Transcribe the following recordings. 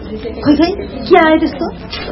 खै के आयो त्यस्तो?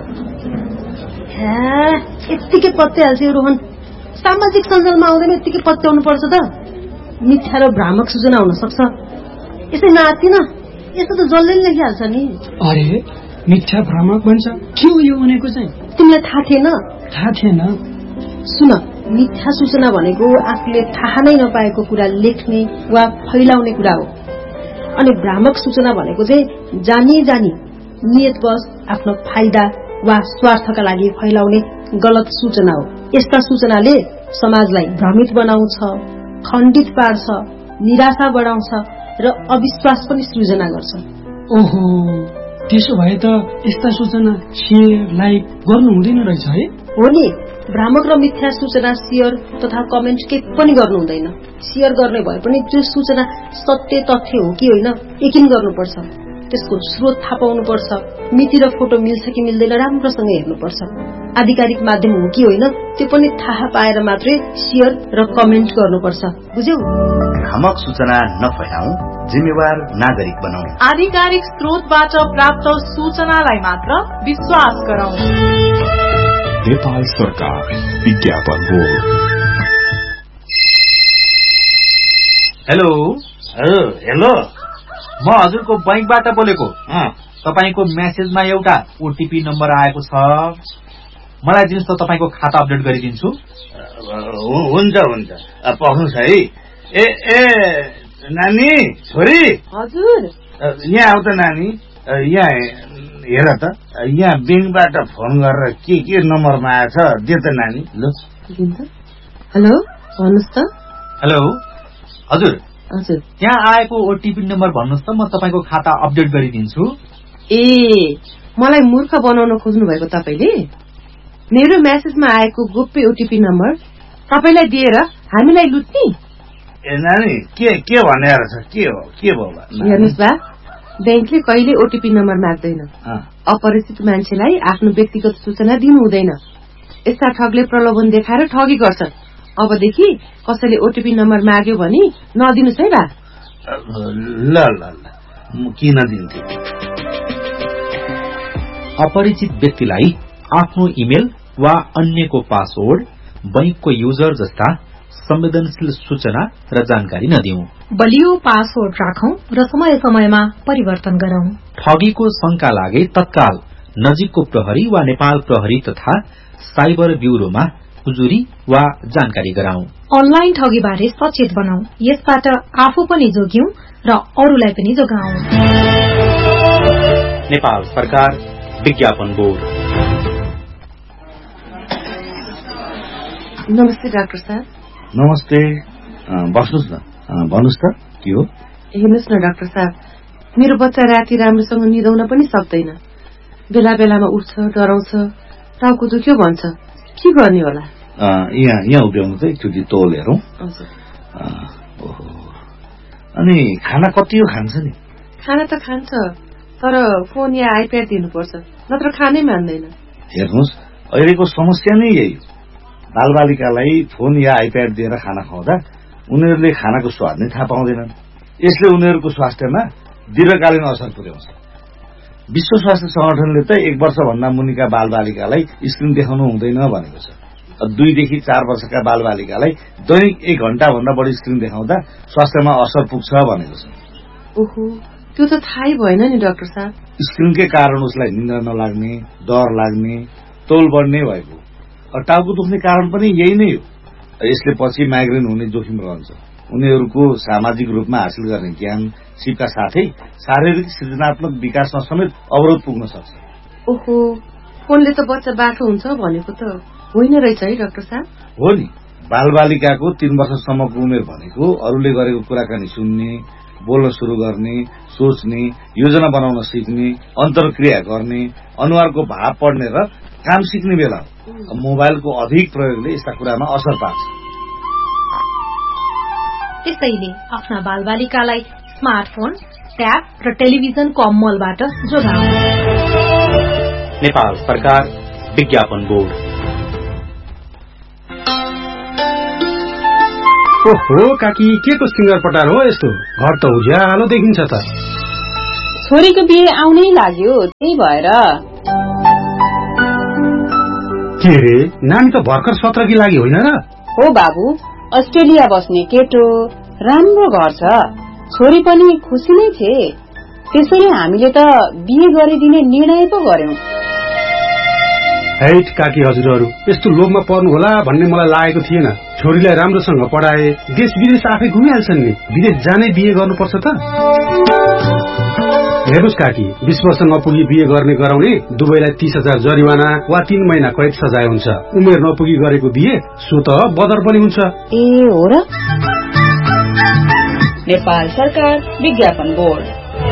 यत्तिकै पत्याइहाल्छ यो रोहन। सामाजिक सञ्जालमा आउँदैन यत्तिकै पत्याउनु पर्छ त। मिथ्या र भ्रामक सूचना हुन सक्छ। यसै नातिन यस्तो त जसले लेखिहाल्छ नि। अरे मिथ्या भ्रामक भन्छ, के हो यो भनेको चाहिँ? तिमीलाई थाहा थिएन? थाहा थिएन। सुन, मिथ्या सूचना भनेको आफूले थाहा नै नपाएको कुरा लेख्ने वा फैलाउने कुरा हो। अनि भ्रामक सूचना भनेको चाहिँ जानी नियतवश आफ्नो फाइदा वा स्वार्थका लागि फैलाउने गलत सूचना हो। यस्ता सूचनाले समाजलाई भ्रमित बनाउँछ, खण्डित पार्छ, निराशा बढाउँछ र अविश्वास पनि सृजना गर्छ। ओहो, त्यसो भए त यस्ता सूचना शेयर लाइक गर्नु हुँदैन रहेछ है? हो नि, भ्रामक र मिथ्या सूचना शेयर तथा कमेन्ट के पनि गर्नु हुँदैन। शेयर गर्ने भए पनि त्यो सूचना सत्य तथ्य हो कि होइन यकिन गर्नुपर्छ। त्यसको स्रोत थाहा पाउनुपर्छ। मिति र फोटो मिल्छ कि मिल्दैन राम्रोसँग हेर्नुपर्छ। आधिकारिक माध्यम हो कि होइन त्यो पनि थाहा पाएर मात्रै शेयर र कमेन्ट गर्नुपर्छ। बुझ्यौ? भ्रामक सूचना नफैलाऊ, जिम्मेवार नागरिक बनाऊ। आधिकारिक स्रोतबाट प्राप्त सूचनालाई मात्र विश्वास गरौं। नेपाल सरकार विज्ञापन बोर्ड। हेलो हेलो, म हजुरको बैंकबाट बोलेको। तपाईको मेसेजमा एउटा ओटीपी नम्बर आएको छ, मलाई दिनुस् त, तपाईको खाता अपडेट गरिदिन्छु। हुन्छ हुन्छ, पख्नुस् है। ए नानी, छोरी। हजुर। यहाँ आऊ त नानी, यहाँ हेर त, यहाँ बैंकबाट फोन गरेर के नम्बरमा आएछ, दे त नानी। ल हेलो, भन्नुहोस् त। हेलो हजुर, हजुर त्यहाँ आएको ओटीपी नम्बर भन्नुहोस् त, म तपाईको खाता अपडेट गरिदिन्छु। ए, मलाई मूर्ख बनाउन खोज्नु भएको तपाईले? मेरो मेसेजमा आएको गोप्य ओटीपी नम्बर तपाईलाई दिएर हामीलाई लुट्ने? ए नानी, के भन्ने रहेछ? के भयो? हेर्नुस् बा, बैंकले कहिले ओटीपी नम्बर माग्दैन। अपरिचित मान्छेलाई आफ्नो व्यक्तिगत सूचना दिनु हुँदैन। यस्ता ठगले प्रलोभन देखाएर ठगी गर्छन्। अबदेखि कसैले ओटीपी नम्बर माग्यो भने नदिनुस् है बा। ल किन दिन्थे? अपरिचित व्यक्तिलाई आफ्नो इमेल वा अन्यको पासवर्ड, बैंकको युजर जस्ता संवेदनशील सूचना र जानकारी नदिऊ। बलियो पासवर्ड राखौं र समय समयमा परिवर्तन गरौं। ठगीको शंका लागे तत्काल नजिकको प्रहरी वा नेपाल प्रहरी तथा साइबर ब्यूरोमा उजुरी वा जानकारी गराऊ। अनलाइन ठगीबारे सचेत बनाऊ। यसबाट आफू पनि जोग्यौं र अरूलाई पनि जोगाऊ। नेपाल सरकार विज्ञापन बोर्ड। नमस्ते डाक्टर साहब। नमस्ते, बस्नुस् न। भन्नुस् त, के हो? हेर्नुस् न डाक्टर साहब, मेरो बच्चा राति राम्रोसँग निदाउन पनि सक्दैन। बेला बेलामा उठ्छ, डराउँछ, टाउको दुख्यो भन्छ। के गर्ने होला? यहाँ उभ्याउनु त एकचोटि तौल हेरौँ। अनि खाना कति हो खान्छ नि? खाना त खान्छ, तर फोन या आइप्याड दिनुपर्छ, नत्र खानै मान्दैन। हेर्नुहोस्, अहिलेको समस्या नै यही हो। बालबालिकालाई फोन या आइप्याड दिएर खाना खुवाउँदा उनीहरूले खानाको स्वाद नै थाहा पाउँदैनन्। यसले उनीहरूको स्वास्थ्यमा दीर्घकालीन असर पुर्याउँछ। विश्व स्वास्थ्य संगठनले त 1 वर्षभन्दा मुनिका बालबालिकालाई स्क्रिन देखाउनु हुँदैन भनेको छ। 2 देखि 4 वर्षका बालबालिकालाई दैनिक 1 घण्टा भन्दा बढी स्क्रिन देखाउँदा स्वास्थ्यमा असर पुग्छ भनेको छ। ओहो, त्यो त थाहै भएन नि डाक्टर साहब। स्क्रिनकै कारण उसलाई निद्रा नलाग्ने, डर लाग्ने, तौल बढ्ने भएको। टाउको दुख्ने कारण पनि यही नै हो। यसले पछि माइग्रेन हुने जोखिम रहन्छ। उनीहरूको सामाजिक रूपमा हासिल गर्ने ज्ञान, सिपका साथै शारीरिक सृजनात्मक विकासमा समेत अवरोध पुग्न सक्छ। ओहो, फोनले त बच्चा बाठो हुन्छ भनेको त होइन रहेछ है डाक्टर साहब? हो नि, बालबालिकाको 3 वर्षसम्मको उमेर भनेको अरूले गरेको कुराकानी सुन्ने, बोल्न शुरू गर्ने, सोच्ने, योजना बनाउन सिक्ने, अन्तर्क्रिया गर्ने, अनुहारको भाव पढ्ने र काम सिक्ने बेला हो। मोबाइलको अधिक प्रयोगले यस्ता कुरामा असर पार्छ। त्यसैले आफ्ना बालबालिकालाई स्मार्टफोन, ट्याब र टेलिभिजनको अमलबाट जोगाऊ। नेपाल सरकार विज्ञापन बोर्ड। ओहो काकी, के को सिंगर पटार हो यस्तो? घर त उज्यालो देखिन्छ त। छोरीको बिहे आउनै लाग्यो, त्यही भएर। के रे, नानी त भर्खर 17 की लागि होइन र? हो बाबु, अस्ट्रेलिया बस्ने केटो, राम्रो घर छ, छोरी पनि खुसी नै थिए, त्यसैले हामीले त बिहे गरिदिने निर्णय पो गर्यौं। हैट काकी हजुरहरू, यस्तो लोभमा पर्नु होला भन्ने मलाई लागेको थिएन। छोरीलाई राम्रोसँग पढाए, देश विदेश आफै घुमिहाल्छन् नि, विदेश जानै बिहे गर्नुपर्छ त? हेर्नुस् काकी, 20 वर्ष नपुगी बिहे गर्ने गराउने दुवैलाई 30,000 जरिवाना वा 3 महिना कैद सजाय हुन्छ। उमेर नपुगी गरेको बिहे सो त बदर पनि हुन्छ। ए हो र? नेपाल सरकार विज्ञापन बोर्ड।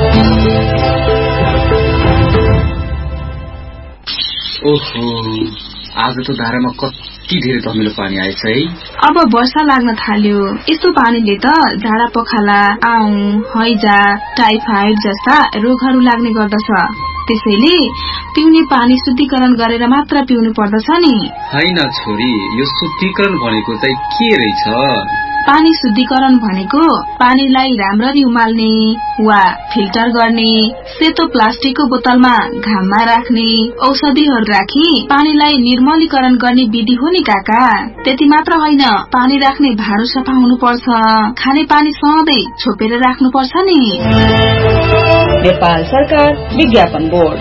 ओहो, आज त धारामा कति धेरै धमिलो पानी आएछ है। अब वर्षा लाग्न थाल्यो, यस्तो पानीले त झाडा पखाला, आउँ, हैजा, टाइफाइड जस्ता रोगहरू लाग्ने गर्दछ। त्यसैले पिउने पानी शुद्धिकरण गरेर मात्र पिउनु पर्दछ नि। हैन छोरी, यो शुद्धिकरण भनेको चाहिँ के रहेछ? पानी शुद्धिकरण भनेको पानीलाई राम्ररी उमाल्ने वा फिल्टर गर्ने, सेतो प्लास्टिकको बोतलमा घाममा राख्ने, औषधिहरू राखी पानीलाई निर्मलीकरण गर्ने विधि हो नि काका। त्यति मात्र होइन, पानी राख्ने भाँडो सफा हुनुपर्छ, खाने पानी सधैँ छोपेर राख्नुपर्छ नि। नेपाल सरकार विज्ञापन बोर्ड।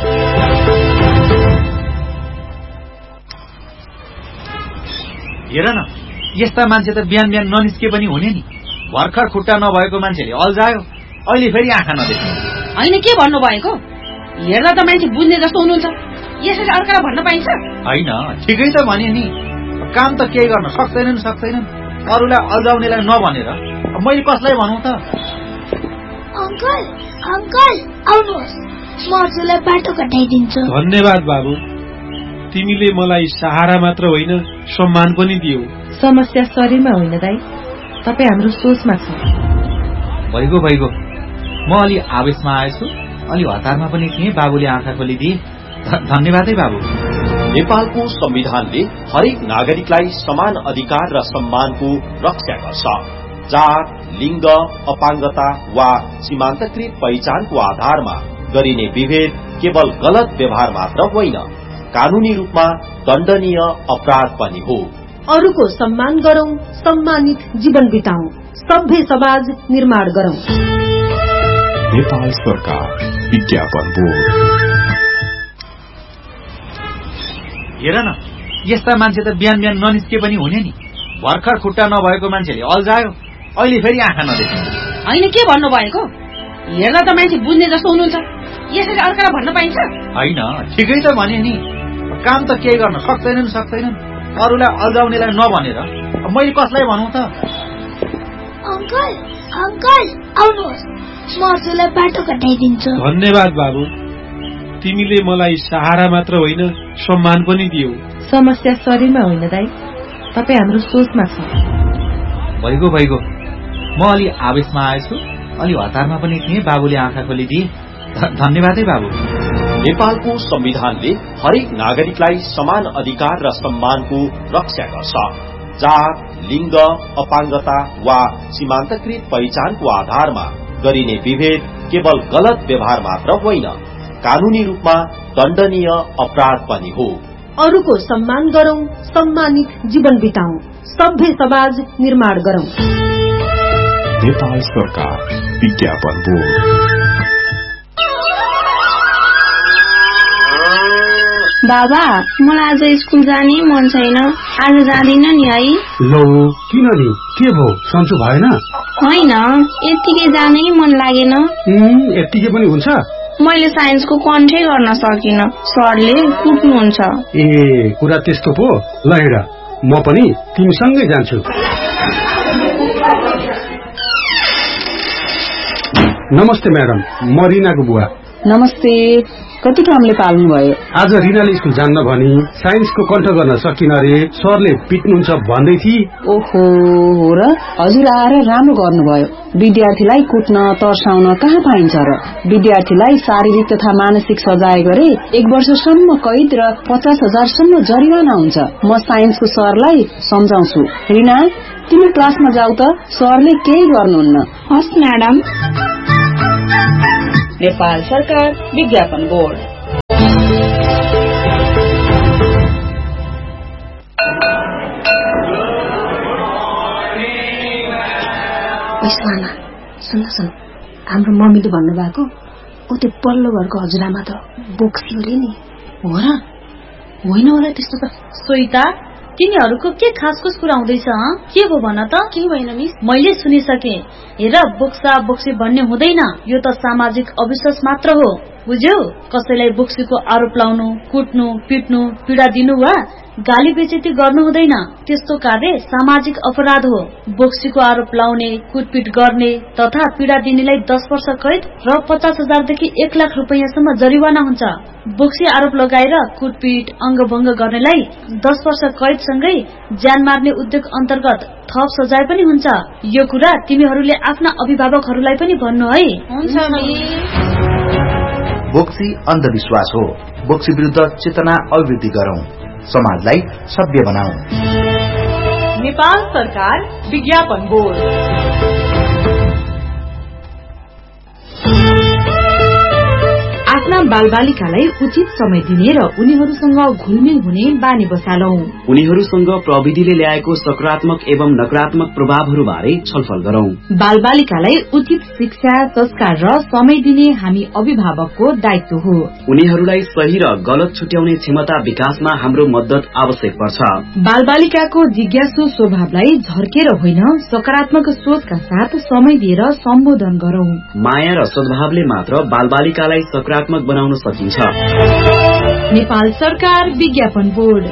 हेर न, यस्ता मान्छे त बिहान बिहान ननिस्के पनि हुने नि। भर्खर खुट्टा नभएको मान्छेले अल्झायो, अहिले फेरि आँखा नदेख्ने। होइन, के भन्नुभएको? हेर्दा त मान्छे बुझ्ने जस्तो हुनुहुन्छ, यसरी अर्कालाई भन्न पाइन्छ? होइन, ठिकै त भने नि, काम त केही गर्न सक्दैनन्, अरूलाई अल्झाउनेलाई नभनेर मैले कसलाई भनौँ त? अंकल आउनुहोस्, म हजुरलाई बाटो कटाइदिन्छु। धन्यवाद बाबु, तिमीले मलाई सहारा मात्र होइन सम्मान पनि दियौ। समस्या शरीरमा होइन दाइ, तपाईँ हाम्रो सोचमा छ। भइगयो, म अलि आवेशमा आएछु, अलि हतारमा पनि थिएँ, बाबुले आँखा खोलिदिए। धन्यवाद है बाबु। नेपालको संविधानले हरेक नागरिकलाई समान अधिकार र सम्मानको रक्षा गर्छ। जात, लिङ्ग, अपाङ्गता वा सीमान्तकृत पहिचानको आधारमा गरिने विभेद केवल गलत व्यवहार मात्र होइन, कानूनी रूपमा दण्डनीय अपराध पनि हो। अरूको सम्मान गरौं, सम्मानित जीवन बिताउँ, सभ्य समाज निर्माण गरौं। नेपाल सरकार विज्ञापन बोर्ड। हेर न, यस्ता मान्छे त बिहान बिहान ननिस्के पनि हुने नि। भर्खर खुट्टा नभएको मान्छेले अल्झायो, अहिले फेरि आँखा नदेख्ने। होइन, के भन्नुभएको? हेर्दा त मान्छे बुझ्ने जस्तो हुनुहुन्छ, यसरी अर्कालाई भन्न पाइन्छ? होइन, ठिकै त भने नि, काम त केही गर्न सक्दैनन्, अरूलाई अल्झाउनेलाई नभनेर मैले कसलाई भनौँ त? अंकल आउनुहोस्, म हजुरलाई बाटो कटाइदिन्छु। धन्यवाद बाबु, तिमीले मलाई सहारा मात्र होइन सम्मान पनि दियौ। समस्या शरीरमा होइन दाइ, तपाईँ हाम्रो सोचमा छ। भइगयो, म अलि आवेशमा आएछु, अलि हतारमा पनि थिएँ, बाबुले आँखा खोलिदिए। धन्यवाद है बाबु। नेपालको संविधानले हरेक नागरिकलाई समान अधिकार र सम्मानको रक्षा गर्छ। जात, लिङ्ग, अपाङ्गता वा सीमान्तकृत पहिचानको आधारमा गरिने विभेद केवल गलत व्यवहार मात्र होइन, कानूनी रूपमा दण्डनीय अपराध पनि हो। अरूको सम्मान गरौं, सम्मानित जीवन बिताउँ, सभ्य समाज निर्माण गरौं। नेपाल सरकार विज्ञापन बोर्ड। बाबा, मलाई आज स्कुल जाने मन छैन, आज जाँदिन नि है। लो, किन नि, के भो, सन्चो भएन? होइन, यत्तिकै जानै मन लागेन। यत्तिकै पनि हुन्छ? मैले साइन्सको कन्ठै गर्न सकिन, सरले कुट्नुहुन्छ। ए, कुरा त्यस्तो पो। ल हेर, म पनि तिमीसँगै जान्छु। नमस्ते म्याडम, म रिनाको बुवा। नमस्ते, कति कामले पाल्नु भयो? आज रिनाले स्कुल जान्न भनी साइन्सको कण्ठ गर्न सकिन रे, सरले पिट्नुहुन्छ भन्दै थिए। ओहो, हो र? हजुर आएर राम्रो गर्नुभयो। विद्यार्थीलाई कुट्न तर्साउन कहाँ पाइन्छ र? विद्यार्थीलाई शारीरिक तथा मानसिक सजाय गरे 1 वर्षसम्म कैद र 50,000 सम्म जरिवाना हुन्छ। म साइन्सको सरलाई सम्झाउँछु। रिना, तिमी क्लासमा जाऊ त, सरले केही गर्नुहुन्न। हस् म्याडम। नेपाल सरकार विज्ञापन बोर्ड। सुन हाम्रो मम्मीले भन्नुभएको ऊ त्यो पल्लो घरको हजुरआमा त बोक्सी होली नि हो र होइन होला त्यस्तो त। सोइता तिनीहरूको के खासखुस कुरा हुँदैछ? के हो भन त? के भएन मिस? मैले सुनिसके। हेर बोक्सा बोक्सी भन्ने हुँदैन, यो त सामाजिक अविश्वास मात्र हो, बुझ्यौ? कसैलाई बोक्सीको आरोप लाउनु, कुट्नु, पिट्नु, पीडा दिनु वा गाली बेइज्जती गर्नु हुँदैन। त्यस्तो कार्य सामाजिक अपराध हो। बोक्सीको आरोप लाउने, कुटपिट गर्ने तथा पीडा दिनेलाई 10 वर्ष कैद र 50,000 देखि 1 लाख रुपैयाँसम्म जरिवाना हुन्छ। बोक्सी आरोप लगाएर कुटपिट अंगभंग गर्नेलाई 10 वर्ष कैदसँगै ज्यान मार्ने उद्योग अन्तर्गत थप सजाय पनि हुन्छ। यो कुरा तिमीहरूले आफ्ना अभिभावकहरूलाई पनि भन्नु है। हुन्छ बोक्सी अन्धविश्वास हो। बोक्सी विरुद्ध चेतना अभिवृद्धि गरौं, समाजलाई सभ्य बनाऊ। नेपाल सरकार विज्ञापन बोर्ड। आफ्ना बालबालिकालाई उचित समय दिने र उनीहरूसँग घुलमिल हुने बानी बसालौं। उनीहरूसँग प्रविधिले ल्याएको सकारात्मक एवं नकारात्मक प्रभावहरू बारे छलफल गरौं। बालबालिकालाई उचित शिक्षा, संस्कार र समय दिने हामी अभिभावकको दायित्व हो। उनीहरूलाई सही र गलत छुट्याउने क्षमता विकासमा हाम्रो मद्दत आवश्यक पर्छ। बालबालिकाको जिज्ञासु स्वभावलाई झर्केर होइन, सकारात्मक सोचका साथ समय दिएर सम्बोधन गरौं। माया र सद्भावले मात्र बालबालिकालाई सकारात्मक बनाउन सकिन्छ। नेपाल सरकार विज्ञापन बोर्ड।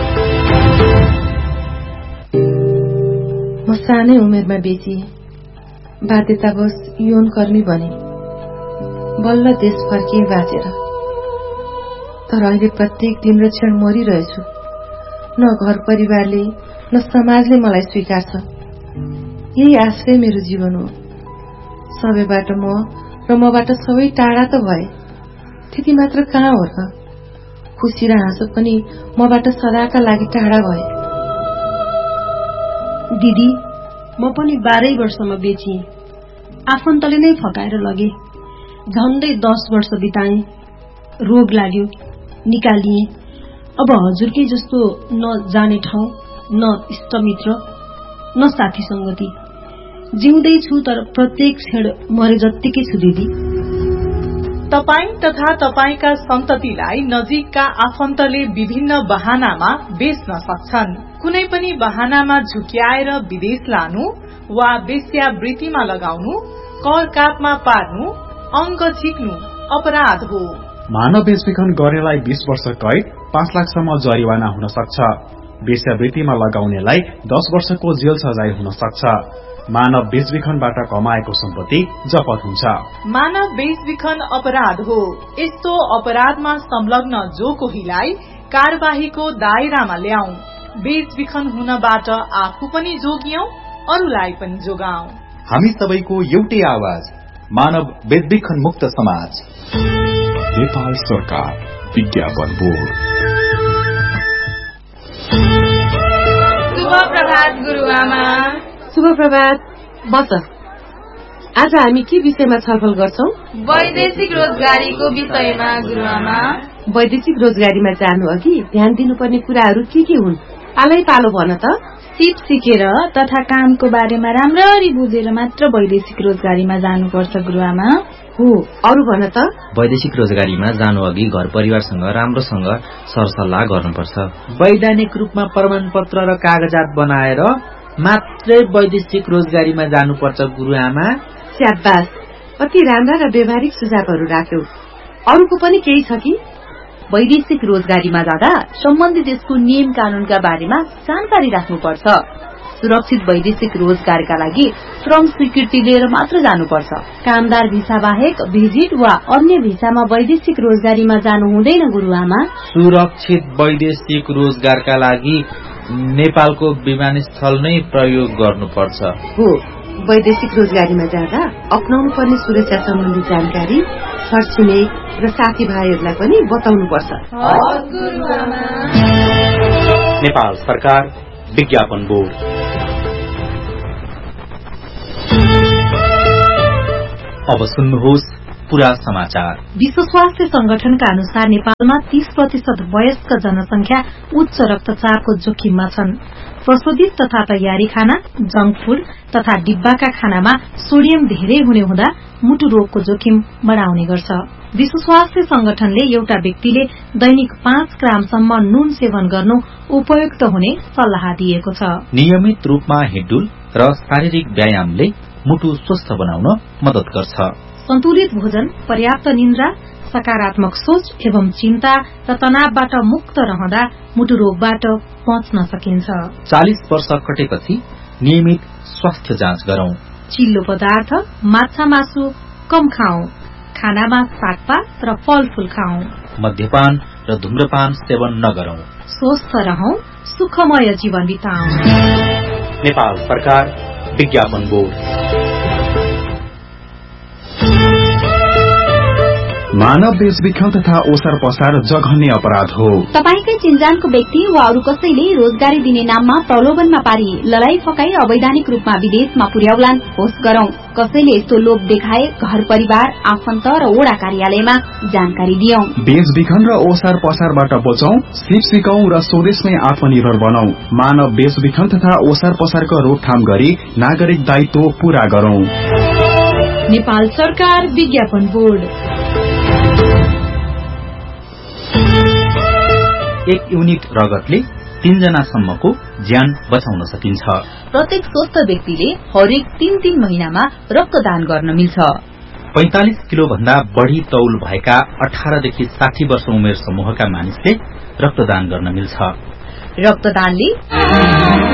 म सानै उमेरमा बेचिए, बाध्यतावश यौन कर्मी बने, बल्ल देश फर्किए बाँचेर। तर अहिले प्रत्येक दिन र क्षण मरिरहेछु। न घर परिवारले न समाजले मलाई स्वीकार्छ। यही आश्रय मेरो जीवन हो। सबैबाट म र मबाट सबै टाढा त भए, त्यति मात्र कहाँ हो त? खुसी र हाँसो पनि मबाट सदाका लागि टाढा भए। दिदी, म पनि 12 वर्षमा बेचिए, आफन्तले नै फकाएर लगे। झन्डै 10 वर्ष बिताए, रोग लाग्यो, निकालिए। अब हजुरकै जस्तो न जाने ठाउँ, न इष्टमित्र, न साथी संगति। जिउँदैछु तर प्रत्येक क्षण मरे जत्तिकै छु दिदी। तपाई तथा तपाईका सन्ततिलाई नजिकका आफन्तले विभिन्न बहानामा बेच्न सक्छन्। कुनै पनि बहानामा झुक्याएर विदेश लानु वा वेश्यावृत्तिमा लगाउनु, कर कापमा पार्नु, अंग झिक्नु अपराध हो। मानव बेचबिखन गर्नेलाई 20 वर्ष कैद, 5 लाखसम्म जरिवाना हुन सक्छ। वेश्यावृत्तिमा लगाउनेलाई 10 वर्षको जेल सजाय हुन सक्छ। मानव बेचबिखनबाट कमाएको सम्पत्ति जफत हुन्छ। मानव बेचबिखन अपराध हो। यस्तो अपराधमा संलग्न जो कोहीलाई कार्यवाहीको दायरामा ल्याऊ। बेचबिखन हुनबाट आफू पनि जोगियौं, अरूलाई पनि जोगाऊ। हामी सबैको एउटै आवाज, मानव बेचबिखन मुक्त समाज। नेपाल सरकार विज्ञापन बोर्ड। शुभ प्रभात गुरुआमा। शुभ प्रभात। बस, आज हामी के विषयमा छलफल गर्छौं? वैदेशिक रोजगारीको विषयमा गुरुआमा। वैदेशिक रोजगारीमा जानु अघि ध्यान दिनुपर्ने कुराहरू के हुन्? पालै पालो भन त। सिप सिकेर तथा कामको बारेमा राम्ररी बुझेर मात्र वैदेशिक रोजगारीमा जानुपर्छ गुरुआमा। हो, अरू भन त। वैदेशिक रोजगारीमा जानु अघि घर परिवारसँग राम्रोसँग सरसल्लाह गर्नुपर्छ। वैधानिक रूपमा प्रमाणपत्र र कागजात बनाएर मात्रै वैदेशिक रोजगारीमा जानुपर्छ गुरुआमा। स्याबास, अति राम्रा र व्यवहारिक सुझावहरू राख्यौ। अरूको पनि केही छ कि? वैदेशिक रोजगारीमा जाँदा सम्बन्धित देशको नियम कानूनका बारेमा जानकारी राख्नुपर्छ। सुरक्षित वैदेशिक रोजगारका लागि श्रम स्वीकृति लिएर मात्र जानुपर्छ। कामदार भिसा बाहेक भिजिट वा अन्य भिसामा वैदेशिक रोजगारीमा जानु हुँदैन गुरुआमा। सुरक्षित वैदेशिक रोजगारका लागि नेपालको विमानस्थल नै प्रयोग गर्नुपर्छ। हो, वैदेशिक रोजगारीमा जाँदा अपनाउनु पर्ने सुरक्षा सम्बन्धी जानकारी छरछिमेक र साथीभाइहरूलाई पनि बताउनुपर्छ। नेपाल सरकार विज्ञापन बोर्ड। अब सुन्नुहोस् पूरा समाचार। विश्व स्वास्थ्य संगठनका अनुसार नेपालमा 30% वयस्क जनसंख्या उच्च रक्तचापको जोखिममा छन्। प्रशोधित तथा तयारी खाना, जंक फूड तथा डिब्बाका खानामा सोडियम धेरै हुने हुँदा मुटु रोगको जोखिम बढ़ाउने गर्छ। विश्व स्वास्थ्य संगठनले एउटा व्यक्तिले दैनिक 5 ग्रामसम्म नुन सेवन गर्नु उपयुक्त हुने सल्लाह दिएको छ। नियमित रूपमा हिँडडुल र शारीरिक व्यायामले मुटु स्वस्थ बनाउन मद्दत गर्छ। सन्तुलित भोजन, पर्याप्त निन्द्रा, सकारात्मक सोच एवं चिन्ता र तनावबाट मुक्त रहँदा मुटु रोगबाट बच्न सकिन्छ। 40 वर्ष कटेपछि नियमित स्वास्थ्य जाँच गरौं। चिल्लो पदार्थ, माछा मासु कम खाऊ। खानामा सागपात र फलफूल खाऊ। मद्यपान र धूम्रपान सेवन नगरौं। स्वस्थ रहौं, सुखमय जीवन बिताऊ। नेपाल सरकार, विज्ञापन बोर्ड। मानव बेचबिखन तथा ओसार पसार जघन्य अपराध हो। तपाईकै चिन्जानको व्यक्ति वा अरू कसैले रोजगारी दिने नाममा प्रलोभनमा पारी लडाई फकाई अवैधानिक रूपमा विदेशमा पुर्याउलान् होस् गरौं। कसैले यस्तो लोभ देखाए घर परिवार, आफन्त र वडा कार्यालयमा जानकारी दियौं। बेचबिखन र ओसार पसारबाट बचौं, सिकौं र स्वदेशमै आत्मनिर्भर बनौं। मानव बेचबिखन तथा ओसार पसारको रोकथाम गरी नागरिक दायित्व पूरा गरौं। नेपाल सरकार, विज्ञापन बोर्ड। 1 युनिट रगतले 3 जनासम्मको ज्यान बचाउन सकिन्छ। प्रत्येक स्वस्थ व्यक्तिले हरेक 3 महिनामा रक्तदान गर्न मिल्छ। 45 किलो भन्दा बढ़ी तौल भएका 18 देखि 60 वर्ष उमेर समूहका मानिसले रक्तदान गर्न मिल्छ। रक्तदानले